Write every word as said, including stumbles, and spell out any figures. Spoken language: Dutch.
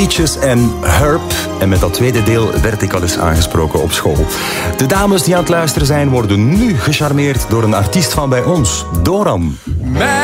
Peaches en Herb. En met dat tweede deel werd ik al eens aangesproken op school. De dames die aan het luisteren zijn worden nu gecharmeerd door een artiest van bij ons, Doran.